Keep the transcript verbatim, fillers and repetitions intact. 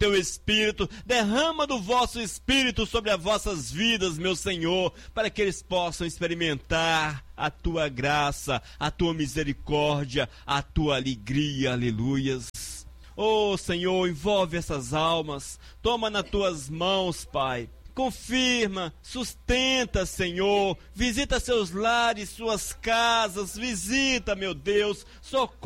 teu Espírito, derrama do vosso Espírito sobre as vossas vidas, meu Senhor, para que eles possam experimentar a tua graça, a tua misericórdia, a tua alegria, aleluias. Oh, Senhor, envolve essas almas, toma nas tuas mãos, Pai. Confirma, sustenta, Senhor, visita seus lares, suas casas, visita, meu Deus, socorre.